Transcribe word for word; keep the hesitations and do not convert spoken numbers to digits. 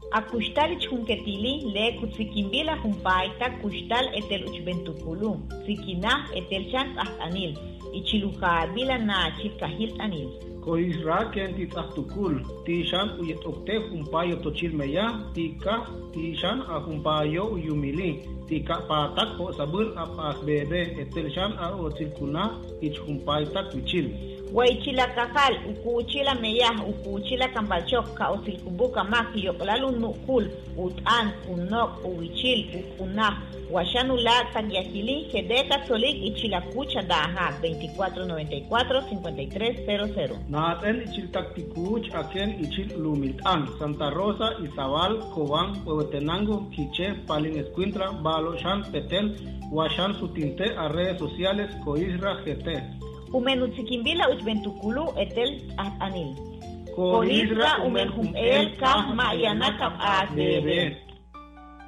Akustal chunketili le kutsikimbila humpaita kustal etel uchbentukulu, sikina etel chan anil, ichiluha bila na chilkahil anil. Koisra ken titaktukul, tishan uyet okte humpayo tochilmeya, tika tishan a humpayo uyumili, tika patak po sabur apas bebe etel shan a otilkuna ich humpaita kuchil. Waichila kakal, ukuchila meyah, ukuchila kambalchok, ka osilkubuka maki yoklalu nukul, utan, unok, uwichil, ukunah, washanula tagyahili, kedeka solik ichila kucha daha, veinticuatro noventa y cuatro, cincuenta y tres cero cero. Naten ichil taktikuch aken ichil lumiltan, Santa Rosa, Izabal, Cobán, Huehuetenango, Quiché, Palin Escuintla, Balo, Shan, Petel, Washan Sutinte, a redes sociales, Coisra, G T. Umenutzikimbila uchbentukulu etel anil. Coisra umen hum el kah mayanakap as bebe.